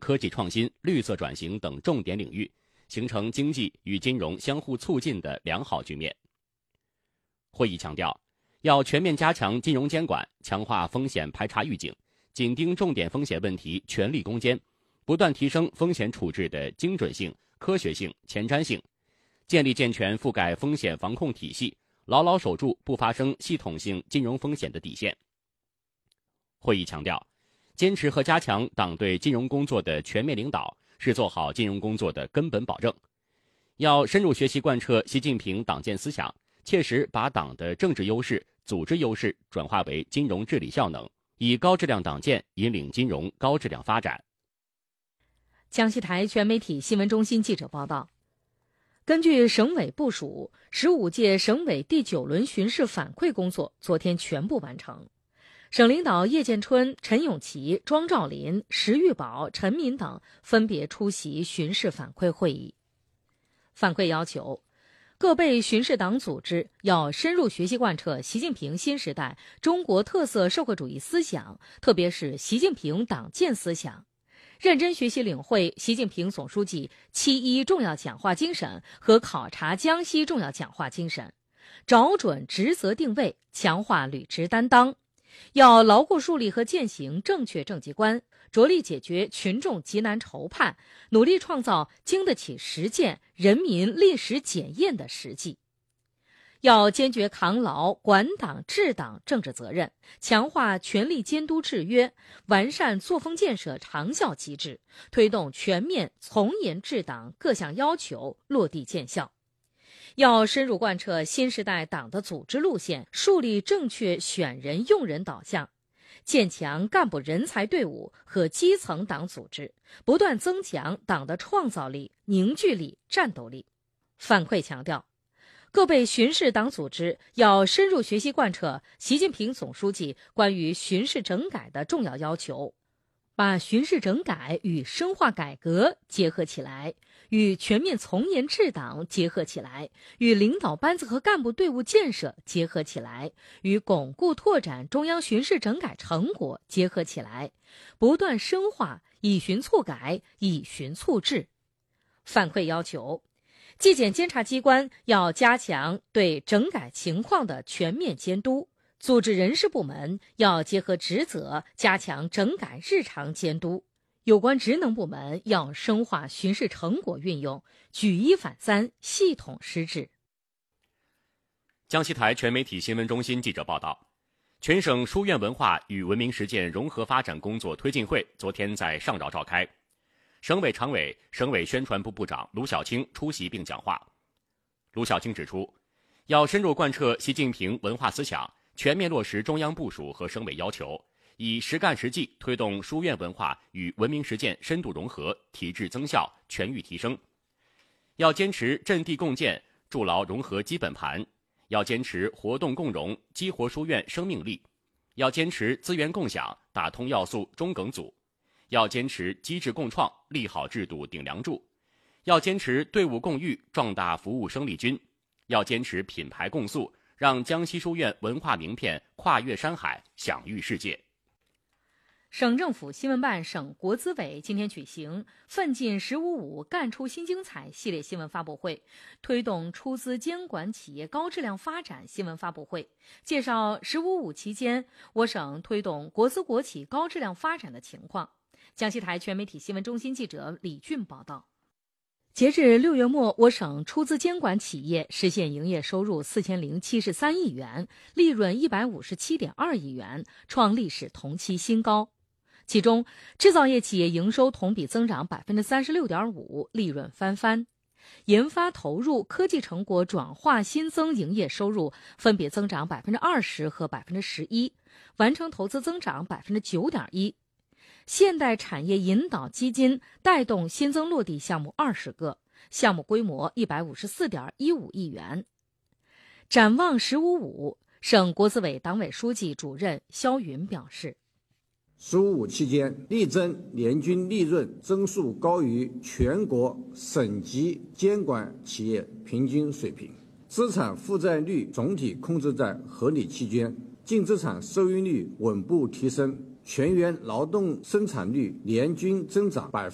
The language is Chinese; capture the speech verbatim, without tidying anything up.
科技创新、绿色转型等重点领域，形成经济与金融相互促进的良好局面。会议强调，要全面加强金融监管，强化风险排查预警，紧盯重点风险问题，全力攻坚，不断提升风险处置的精准性、科学性、前瞻性，建立健全覆盖风险防控体系，牢牢守住不发生系统性金融风险的底线。会议强调，坚持和加强党对金融工作的全面领导，是做好金融工作的根本保证。要深入学习贯彻习近平党建思想，切实把党的政治优势、组织优势转化为金融治理效能，以高质量党建引领金融高质量发展。 江西台全媒体新闻中心记者报道，根据省委部署，十五届省委第九轮巡视反馈工作昨天全部完成。省领导叶建春、陈永琪、庄兆林、石玉宝、陈敏等分别出席巡视反馈会议。反馈要求，各被巡视党组织要深入学习贯彻习近平新时代中国特色社会主义思想，特别是习近平党建思想，认真学习领会习近平总书记七一重要讲话精神和考察江西重要讲话精神，找准职责定位，强化履职担当。要牢固树立和践行正确政绩观，着力解决群众急难愁盼，努力创造经得起实践、人民历史检验的实际。要坚决扛牢管党治党政治责任，强化权力监督制约，完善作风建设长效机制，推动全面从严治党各项要求落地见效。要深入贯彻新时代党的组织路线，树立正确选人用人导向，建强干部人才队伍和基层党组织，不断增强党的创造力、凝聚力、战斗力。反馈强调，各被巡视党组织要深入学习贯彻习近平总书记关于巡视整改的重要要求，把巡视整改与深化改革结合起来，与全面从严治党结合起来，与领导班子和干部队伍建设结合起来，与巩固拓展中央巡视整改成果结合起来，不断深化以巡促改、以巡促治。反馈要求，纪检监察机关要加强对整改情况的全面监督，组织人事部门要结合职责，加强整改日常监督，有关职能部门要深化巡视成果运用，举一反三，系统施治。 江西台全媒体新闻中心记者报道，全省书院文化与文明实践融合发展工作推进会昨天在上饶召开，省委常委、省委宣传部部长卢小青出席并讲话。卢小青指出，要深入贯彻习近平文化思想，全面落实中央部署和省委要求，以实干实际推动书院文化与文明实践深度融合，提质增效，全域提升。要坚持阵地共建，筑牢融合基本盘，要坚持活动共融，激活书院生命力，要坚持资源共享，打通要素中梗阻，要坚持机制共创，立好制度顶梁柱，要坚持队伍共育，壮大服务生力军，要坚持品牌共塑，让江西书院文化名片跨越山海，享誉世界。 省政府新闻办、省国资委今天举行“奋进十五五，干出新精彩”系列新闻发布会，推动出资监管企业高质量发展新闻发布会，介绍“十五五”期间我省推动国资国企高质量发展的情况。江西台全媒体新闻中心记者李俊报道。截至六月末，我省出资监管企业实现营业收入四千零七十三亿元，利润一百五十七点二亿元，创历史同期新高。其中，制造业企业营收同比增长百分之三十六点五，利润翻番；研发投入、科技成果转化新增营业收入分别增长百分之二十和百分之十一，完成投资增长百分之九点一。现代产业引导基金带动新增落地项目二十个，项目规模一百五十四点一五亿元。展望“十五五”，省国资委党委书记、主任肖云表示。 十五五期间，力争年均利润增速高于全国省级监管企业平均水平，资产负债率总体控制在合理区间，净资产收益率稳步提升，全员劳动生产率年均增长百分之